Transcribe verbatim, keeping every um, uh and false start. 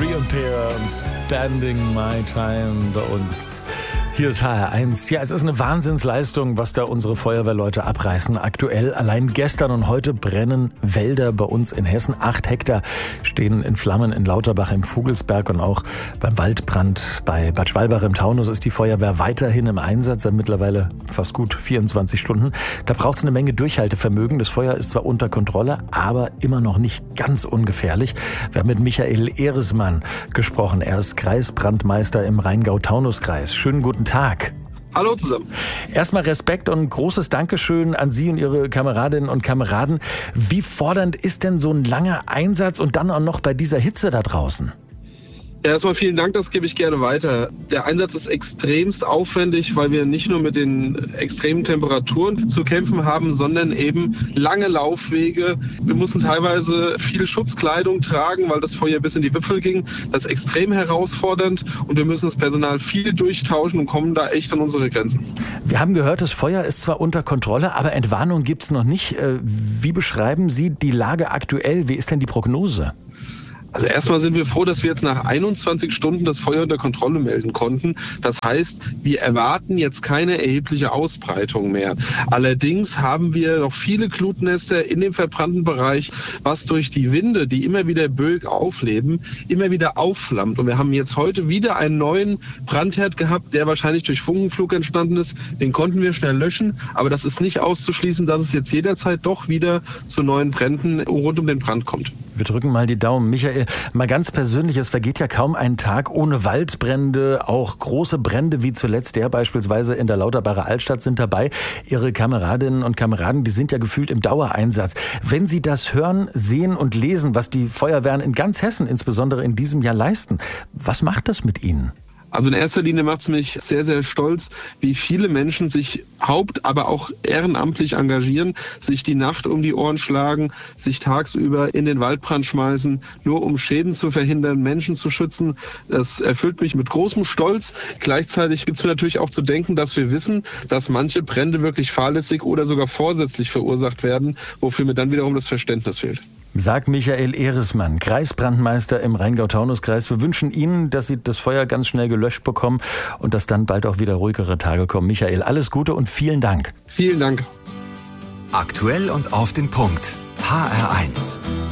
Re-Ampere und Spending My Time bei uns. Hier ist H R eins. Ja, es ist eine Wahnsinnsleistung, was da unsere Feuerwehrleute abreißen. Aktuell, allein gestern und heute brennen Wälder bei uns in Hessen. Acht Hektar stehen in Flammen in Lauterbach im Vogelsberg und auch beim Waldbrand bei Bad Schwalbach im Taunus ist die Feuerwehr weiterhin im Einsatz, seit mittlerweile fast gut vierundzwanzig Stunden. Da braucht es eine Menge Durchhaltevermögen. Das Feuer ist zwar unter Kontrolle, aber immer noch nicht ganz ungefährlich. Wir haben mit Michael Ehresmann gesprochen. Er ist Kreisbrandmeister im Rheingau-Taunus-Kreis. Schönen guten Tag. Hallo zusammen. Erstmal Respekt und großes Dankeschön an Sie und Ihre Kameradinnen und Kameraden. Wie fordernd ist denn so ein langer Einsatz und dann auch noch bei dieser Hitze da draußen? Ja, erstmal vielen Dank, das gebe ich gerne weiter. Der Einsatz ist extremst aufwendig, weil wir nicht nur mit den extremen Temperaturen zu kämpfen haben, sondern eben lange Laufwege. Wir mussten teilweise viel Schutzkleidung tragen, weil das Feuer bis in die Wipfel ging. Das ist extrem herausfordernd und wir müssen das Personal viel durchtauschen und kommen da echt an unsere Grenzen. Wir haben gehört, das Feuer ist zwar unter Kontrolle, aber Entwarnung gibt es noch nicht. Wie beschreiben Sie die Lage aktuell? Wie ist denn die Prognose? Also erstmal sind wir froh, dass wir jetzt nach einundzwanzig Stunden das Feuer unter Kontrolle melden konnten. Das heißt, wir erwarten jetzt keine erhebliche Ausbreitung mehr. Allerdings haben wir noch viele Glutnester in dem verbrannten Bereich, was durch die Winde, die immer wieder böig aufleben, immer wieder aufflammt. Und wir haben jetzt heute wieder einen neuen Brandherd gehabt, der wahrscheinlich durch Funkenflug entstanden ist. Den konnten wir schnell löschen, aber das ist nicht auszuschließen, dass es jetzt jederzeit doch wieder zu neuen Bränden rund um den Brand kommt. Wir drücken mal die Daumen. Michael, mal ganz persönlich, es vergeht ja kaum ein Tag ohne Waldbrände. Auch große Brände wie zuletzt der beispielsweise in der Lauterbacher Altstadt sind dabei. Ihre Kameradinnen und Kameraden, die sind ja gefühlt im Dauereinsatz. Wenn Sie das hören, sehen und lesen, was die Feuerwehren in ganz Hessen, insbesondere in diesem Jahr, leisten, was macht das mit Ihnen? Also in erster Linie macht es mich sehr, sehr stolz, wie viele Menschen sich haupt-, aber auch ehrenamtlich engagieren, sich die Nacht um die Ohren schlagen, sich tagsüber in den Waldbrand schmeißen, nur um Schäden zu verhindern, Menschen zu schützen. Das erfüllt mich mit großem Stolz. Gleichzeitig gibt es mir natürlich auch zu denken, dass wir wissen, dass manche Brände wirklich fahrlässig oder sogar vorsätzlich verursacht werden, wofür mir dann wiederum das Verständnis fehlt. Sagt Michael Ehresmann, Kreisbrandmeister im Rheingau-Taunus-Kreis. Wir wünschen Ihnen, dass Sie das Feuer ganz schnell gelöscht bekommen und dass dann bald auch wieder ruhigere Tage kommen. Michael, alles Gute und vielen Dank. Vielen Dank. Aktuell und auf den Punkt. H R eins.